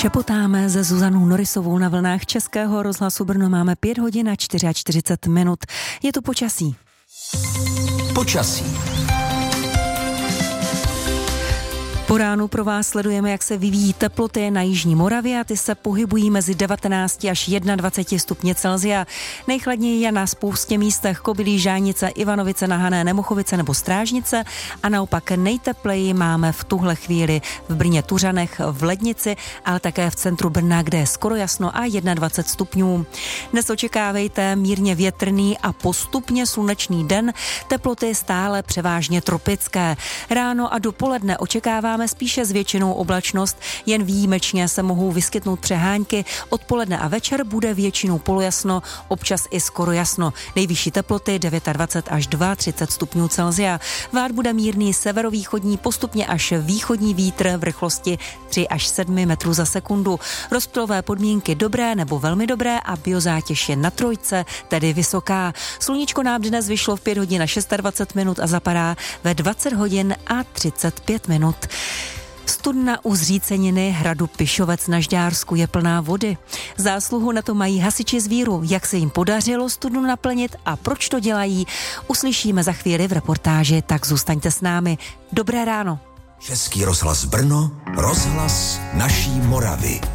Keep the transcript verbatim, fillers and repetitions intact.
Šepotáme se Zuzanou Norisovou na vlnách Českého rozhlasu Brno. Máme pět hodin a čtyřicet čtyři minut. Je tu počasí. Počasí. Po ránu pro vás sledujeme, jak se vyvíjí teploty na jižní Moravě a ty se pohybují mezi devatenáct až dvacet jedna stupně Celsia. Nejchladněji je na spoustě místech Kobylí, Žánice, Ivanovice na Hané, Nemochovice nebo Strážnice a naopak nejtepleji máme v tuhle chvíli v Brně Tuřanech, v Lednici, ale také v centru Brna, kde je skoro jasno a dvacet jedna stupňů. Dnes očekávejte mírně větrný a postupně slunečný den, teploty stále převážně tropické. Ráno a dopoledne očekáváme Máme spíše s většinou oblačnost, jen výjimečně se mohou vyskytnout přehánky. Odpoledne a večer bude většinou polojasno, občas i skoro jasno. Nejvyšší teploty dvacet devět až třicet dva stupňů Celsia. Vát bude mírný severovýchodní, postupně až východní vítr v rychlosti tři až sedm metrů za sekundu. Rozptylové podmínky dobré nebo velmi dobré a biozátěž je na trojce, tedy vysoká. Sluníčko nám dnes vyšlo v pět hodin a dvacet šest minut a zapadá ve dvacet hodin a třicet pět minut. Studna u zříceniny hradu Pišovec na Žďársku je plná vody. Zásluhu na to mají hasiči z Víru. Jak se jim podařilo studnu naplnit a proč to dělají, uslyšíme za chvíli v reportáži, tak zůstaňte s námi. Dobré ráno. Český rozhlas Brno, rozhlas naší Moravy.